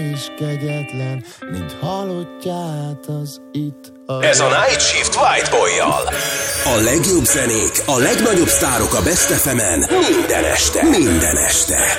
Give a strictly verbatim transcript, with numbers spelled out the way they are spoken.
és kegyetlen, mint halottját az itt. A Ez a Night Shift White Boy-jal. A legjobb zenék, a legnagyobb sztárok a Best ef emen minden este. Minden este.